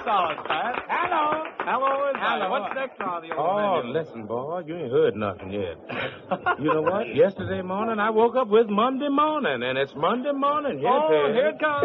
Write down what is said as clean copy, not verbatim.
solid, Pat. Hello. Hello, everybody. Hello. What's next on the old Oh, menu? listen, boy, you ain't heard nothing yet. You know what? Yesterday morning, I woke up with Monday morning, and it's Monday morning. Yes, Oh, here it comes.